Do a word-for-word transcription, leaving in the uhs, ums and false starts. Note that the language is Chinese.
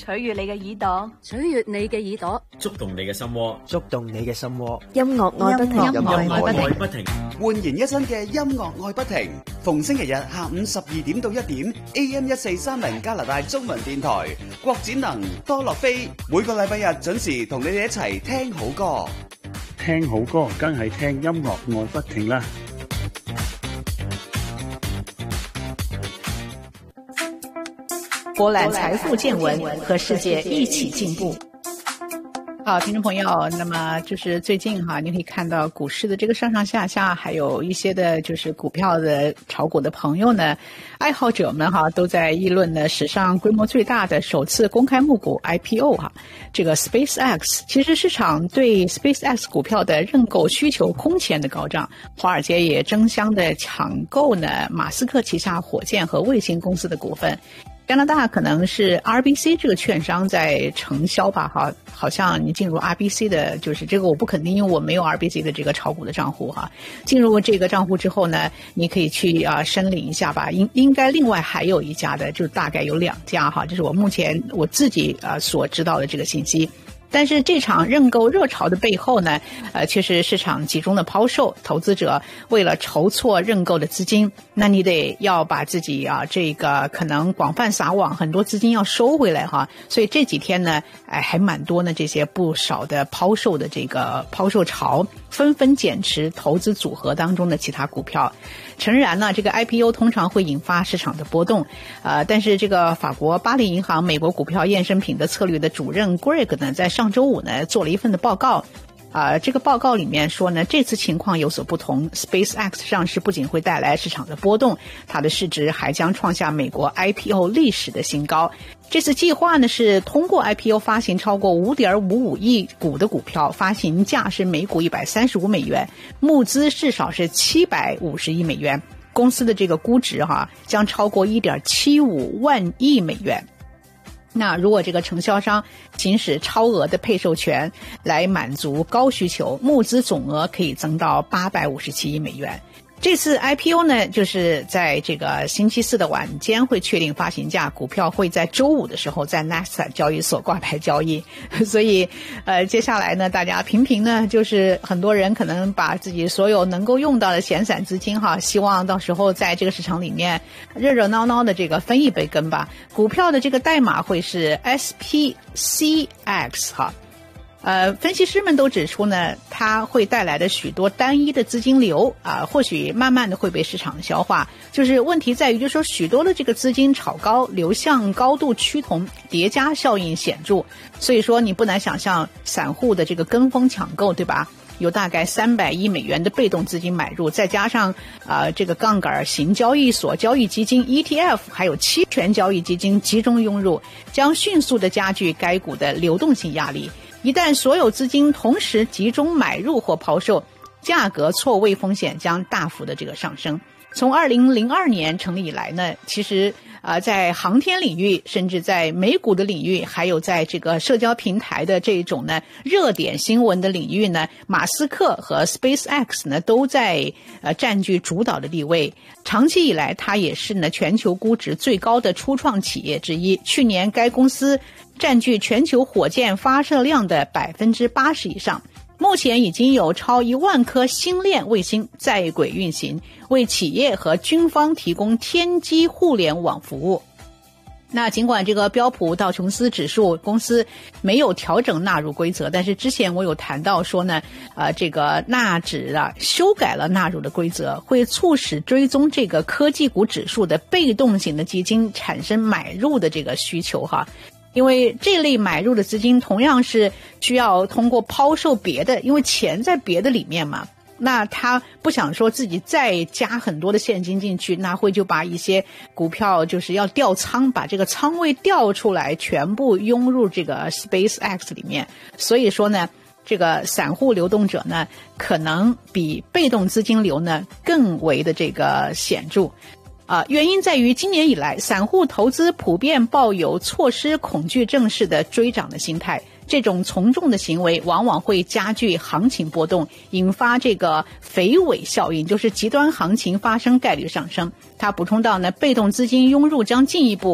取悅你嘅耳朵， 取悅你嘅耳朵， 觸動你嘅心窩， 觸動你嘅心窩。 音樂愛不停， 音樂愛不停， 煥然一新嘅音樂愛不停。逢星期日下午十二點到一點 ，A M 一四三零加拿大中文電台，郭展能、多樂飛，每個禮拜日準時同你哋一齊聽好歌。 聽好歌，梗係聽音樂愛不停啦。 博覽財富見聞，和世界一起進步。好，聽眾朋友，那麼就是最近哈，你可以看到股市的這個上上下下，還有一些的就是股票的炒股的朋友呢，愛好者們哈都在議論呢史上規模最大的首次公開募股 I P O 哈，這個 SpaceX。其實市場對 SpaceX 股票的認購需求空前的高漲，華爾街也爭相的搶購呢馬斯克旗下火箭和衛星公司的股份。加拿大可能是 R B C 這個券商在承銷吧，哈，好像你進入 R B C 的，就是這個我不肯定，因為我沒有 R B C 的這個炒股的賬戶哈。進入這個賬戶之後呢，你可以去啊申領一下吧。應應該另外還有一家的，就大概有兩家哈，這是我目前我自己啊所知道的這個信息。但是這場認購熱潮的背後呢，呃，卻是市場集中的拋售，投資者為了籌措認購的資金，那你得要把自己啊這個可能廣泛撒網，很多資金要收回來哈。所以這幾天呢，哎，還蠻多呢，這些不少的拋售的這個拋售潮，紛紛減持投資組合當中的其他股票。誠然呢，這個 I P O 通常會引發市場的波動，呃，但是這個法國巴黎銀行美國股票衍生品的策略的主任 Greg 呢，在上周五呢做了一份的報告，啊、呃，這個報告裡面說呢，這次情況有所不同 ，SpaceX 上市不僅會帶來市場的波動，它的市值還將創下美國 I P O 歷史的新高。這次計劃呢是通過 I P O 發行超過 五點五五億股的股票，發行價是每股一百三十五美元，募資至少是七百五十億美元，公司的這個估值哈將超過一點七五萬億美元。那如果這個承銷商行使超額的配售權來滿足高需求，募資總額可以增到八百五十七億美元。這次 I P O 呢，就是在這個星期四的晚間會確定發行價，股票會在周五的時候在 Nasdaq 交易所掛牌交易。所以，呃，接下來呢，大家頻頻呢，就是很多人可能把自己所有能夠用到的閒散資金哈，希望到時候在這個市場裡面熱熱鬧鬧的這個分一杯羹吧。股票的這個代碼會是 S P C X 哈。呃，分析師們都指出呢，它會帶來的許多單一的資金流啊、呃，或許慢慢的會被市場消化。就是問題在於，就是說許多的這個資金炒高，流向高度趨同，疊加效應顯著。所以說，你不難想象散戶的這個跟風搶購，對吧？有大概三百億美元的被動資金買入，再加上啊、呃、這個槓桿型交易所交易基金 E T F， 還有期權交易基金集中湧入，將迅速的加劇該股的流動性壓力。一旦所有資金同時集中買入或拋售，價格錯位風險將大幅的這個上升。從二零零二年成立以來呢，其實啊、呃，在航天領域，甚至在美股的領域，還有在這個社交平台的這種呢熱點新聞的領域呢，馬斯克和 SpaceX 呢都在呃佔據主導的地位。長期以來，它也是呢全球估值最高的初創企業之一。去年，該公司佔據全球火箭發射量的百分之八十以上。目前已經有超一萬顆星鏈衛星在軌運行，為企業和軍方提供天基互聯網服務。那儘管這個標普道瓊斯指數公司沒有調整納入規則，但是之前我有談到說呢，呃，這個納指啊修改了納入的規則，會促使追蹤這個科技股指數的被動型的基金產生買入的這個需求哈。因為這類買入的資金同樣是需要通過拋售別的，因為錢在別的裡面嘛，那他不想說自己再加很多的現金進去，那會就把一些股票就是要調倉，把這個倉位調出來，全部湧入這個 SpaceX 裡面。所以說呢，這個散戶流動者呢，可能比被動資金流呢更為的這個顯著。啊、呃，原因在於今年以來，散戶投資普遍抱有錯失恐懼症式的追漲的心態，這種從眾的行為往往會加劇行情波動，引發這個肥尾效應，就是極端行情發生概率上升。他補充到呢，被動資金湧入將進一步